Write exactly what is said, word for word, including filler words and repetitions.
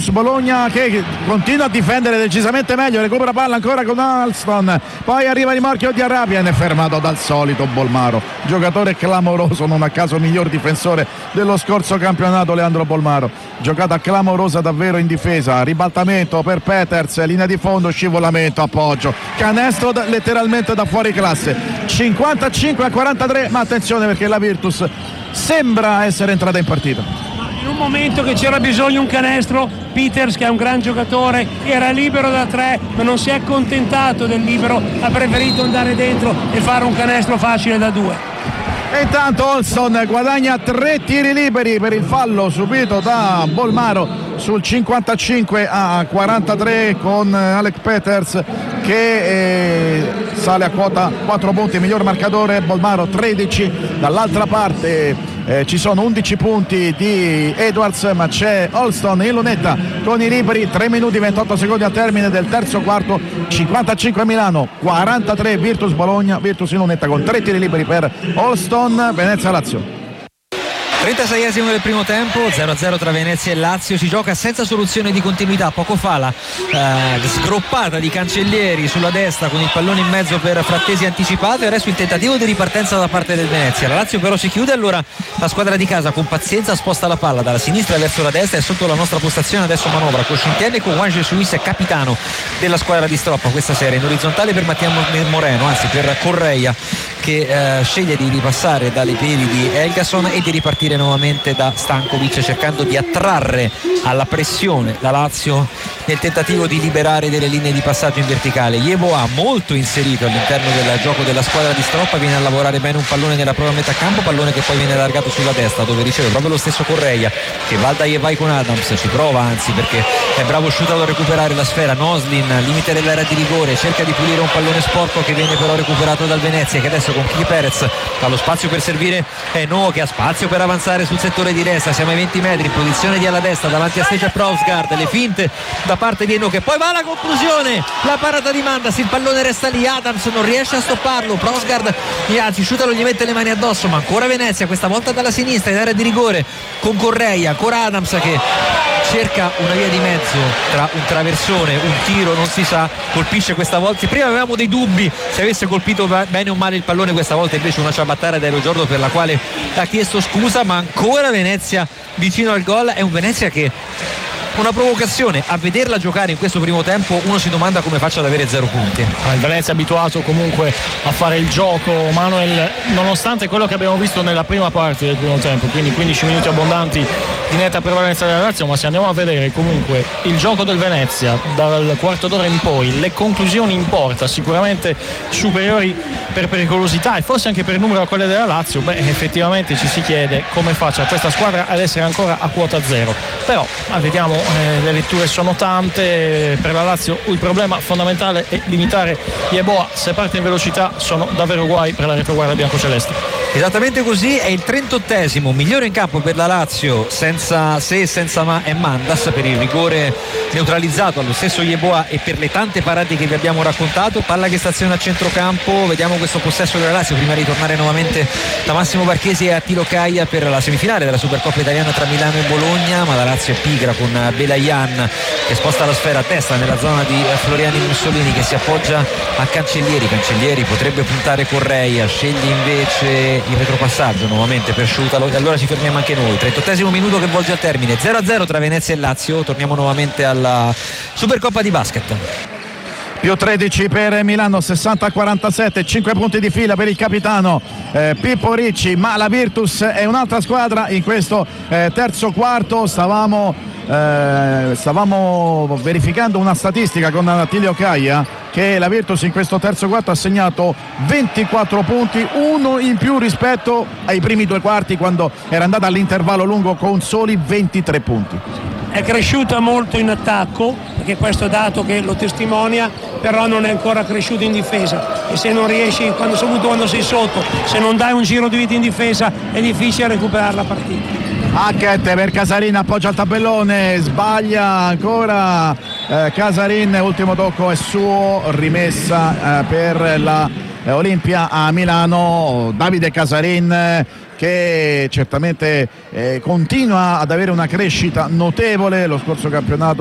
Bologna che continua a difendere decisamente meglio, recupera palla ancora con Alston, poi arriva rimorchio di Arabia e ne è fermato dal solito Bolmaro, giocatore clamoroso, non a caso miglior difensore dello scorso campionato Leandro Bolmaro. Giocata clamorosa davvero in difesa, ribaltamento per Peters, linea di fondo, scivolamento, appoggio, canestro da, letteralmente da fuori classe. Cinquantacinque a quarantatré, ma attenzione perché la Virtus sembra essere entrata in partita. In un momento che c'era bisogno un canestro, Peters, che è un gran giocatore, era libero da tre ma non si è accontentato del libero, ha preferito andare dentro e fare un canestro facile da due. E intanto Olson guadagna tre tiri liberi per il fallo subito da Bolmaro sul cinquantacinque a quarantatré, con Alec Peters che eh, sale a quota quattro punti, miglior marcatore, Bolmaro tredici. Dall'altra parte eh, ci sono undici punti di Edwards, ma c'è Olston in lunetta con i liberi, tre minuti e ventotto secondi al termine del terzo quarto. Cinquantacinque Milano, quarantatré Virtus Bologna, Virtus in lunetta con tre tiri liberi per Olston. Venezia Lazio. trentaseiesimo del primo tempo, zero a zero tra Venezia e Lazio. Si gioca senza soluzione di continuità. Poco fa la eh, sgroppata di Cancellieri sulla destra con il pallone in mezzo per Frattesi anticipato, e adesso il tentativo di ripartenza da parte del Venezia. La Lazio però si chiude, allora la squadra di casa con pazienza sposta la palla dalla sinistra verso la destra, e sotto la nostra postazione adesso manovra Coscintienne con Juan Jesuis, capitano della squadra di Stroppa questa sera, in orizzontale per Mattia Moreno, anzi per Correia, che eh, sceglie di ripassare dalle piedi di Elgason e di ripartire nuovamente da Stankovic, cercando di attrarre alla pressione la Lazio nel tentativo di liberare delle linee di passaggio in verticale. Yeboah molto inserito all'interno del gioco della squadra di Stroppa, viene a lavorare bene un pallone nella propria metà campo, pallone che poi viene allargato sulla destra dove riceve proprio lo stesso Correia, che va da Yevai con Adams, ci prova anzi perché è bravo Sciutalo a recuperare la sfera. Noslin, limite dell'area di rigore, cerca di pulire un pallone sporco che viene però recuperato dal Venezia, che adesso con Kiki Perez ha lo spazio per servire No, che ha spazio per avanzare sul settore di destra. Siamo ai venti metri, in posizione di alla destra davanti a Stecia Prosgard, le finte da parte di Eno che poi va alla conclusione, la parata di Mandas, il pallone resta lì, Adams non riesce a stopparlo, Prosgard anzi Sciutalo gli mette le mani addosso, ma ancora Venezia, questa volta dalla sinistra in area di rigore con Correia, ancora Adams che cerca una via di mezzo tra un traversone, un tiro, non si sa, colpisce questa volta. Prima avevamo dei dubbi se avesse colpito bene o male il pallone, questa volta invece una ciabattara da Ero Giordo per la quale ha chiesto scusa, ma ancora Venezia vicino al gol. È un Venezia che una provocazione, a vederla giocare in questo primo tempo uno si domanda come faccia ad avere zero punti. Il Venezia è abituato comunque a fare il gioco, Manuel, nonostante quello che abbiamo visto nella prima parte del primo tempo, quindi quindici minuti abbondanti di netta prevalenza della Lazio, ma se andiamo a vedere comunque il gioco del Venezia dal quarto d'ora in poi, le conclusioni in porta sicuramente superiori per pericolosità e forse anche per numero a quelle della Lazio, beh effettivamente ci si chiede come faccia questa squadra ad essere ancora a quota zero. Però vediamo, eh, le letture sono tante. Per la Lazio il problema fondamentale è limitare Yeboah, se parte in velocità sono davvero guai per la retroguardia biancoceleste. Esattamente così, è il trentottesimo, migliore in campo per la Lazio senza se e senza ma è Mandas, per il rigore neutralizzato allo stesso Yeboah e per le tante parate che vi abbiamo raccontato. Palla che staziona a centrocampo, vediamo questo possesso della Lazio prima di tornare nuovamente da Massimo Marchesi e Attilo Caia per la semifinale della Supercoppa italiana tra Milano e Bologna, ma la Lazio è pigra con Belayan che sposta la sfera a testa nella zona di Floriani Mussolini, che si appoggia a Cancellieri. Cancellieri potrebbe puntare Correia, sceglie invece il retropassaggio nuovamente per Sciutalo e allora ci fermiamo anche noi. trentottesimo minuto che volge al termine, zero a zero tra Venezia e Lazio. Torniamo nuovamente alla Supercoppa di basket. Più tredici per Milano, sessanta a quarantasette, cinque punti di fila per il capitano eh, Pippo Ricci, ma la Virtus è un'altra squadra in questo eh, terzo quarto. Stavamo, eh, stavamo verificando una statistica con Attilio Caia, che la Virtus in questo terzo quarto ha segnato ventiquattro punti, uno in più rispetto ai primi due quarti quando era andata all'intervallo lungo con soli ventitré punti. È cresciuta molto in attacco, perché questo dato che lo testimonia, però non è ancora cresciuto in difesa, e se non riesci, quando, soprattutto quando sei sotto, se non dai un giro di vita in difesa è difficile recuperare la partita. Hackett per Casarin, appoggia al tabellone, sbaglia ancora eh, Casarin, ultimo tocco è suo, rimessa eh, per la eh, Olimpia a Milano. Davide Casarin eh, che certamente eh, continua ad avere una crescita notevole. Lo scorso campionato